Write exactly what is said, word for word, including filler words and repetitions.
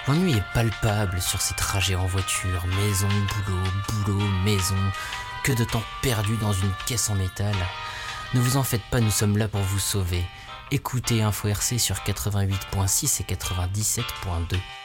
L'ennui est palpable sur ces trajets en voiture, maison, boulot, boulot, maison. Que de temps perdu dans une caisse en métal. Ne vous en faites pas, nous sommes là pour vous sauver. Écoutez Info R C sur quatre-vingt-huit point six et quatre-vingt-dix-sept point deux.